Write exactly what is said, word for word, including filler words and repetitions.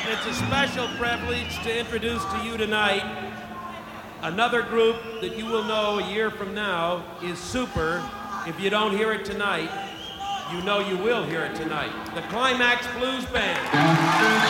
It's a special privilege to introduce to you tonight another group that you will know a year from now is super. If you don't hear it tonight, you know you will hear it tonight. The Climax Blues Band.